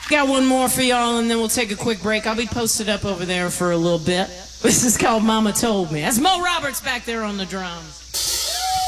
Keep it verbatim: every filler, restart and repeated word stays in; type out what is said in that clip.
Got one more for y'all, and then we'll take a quick break. I'll be posted up over there for a little bit. This is called Mama Told Me. That's Mo Roberts back there on the drums.